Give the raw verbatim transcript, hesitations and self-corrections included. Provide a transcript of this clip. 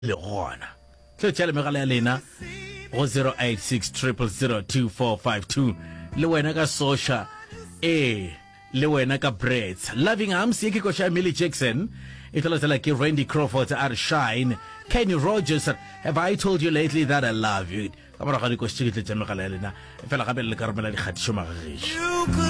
le gona tlo tšale megala ya lena go zero eight six zero zero two four five two le wena ka Sosha e le wena ka Brett Loving Arms ye ke koša Millie Jackson e tlola ke Randy Crawford are Shine Kenny Rogers Have I Told You Lately That I Love You ka morago ga dikošitše ke tletša megala ya lena e fela gape le ka romela dikgatišo magagetšo